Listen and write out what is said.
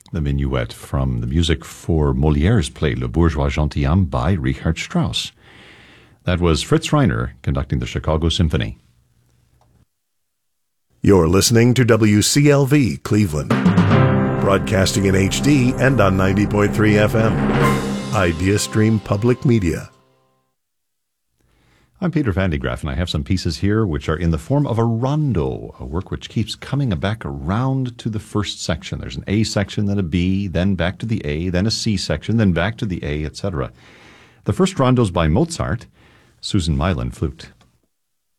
the minuet from the music for Molière's play Le Bourgeois Gentilhomme by Richard Strauss. That was Fritz Reiner conducting the Chicago Symphony. You're listening to WCLV Cleveland, broadcasting in HD and on 90.3 FM. Idea Stream Public Media. I'm Peter Van de Graaff, and I have some pieces here which are in the form of a rondo, a work which keeps coming back around to the first section. There's an A section, then a B, then back to the A, then a C section, then back to the A, etc. The first rondo is by Mozart, Susan Mylan, flute.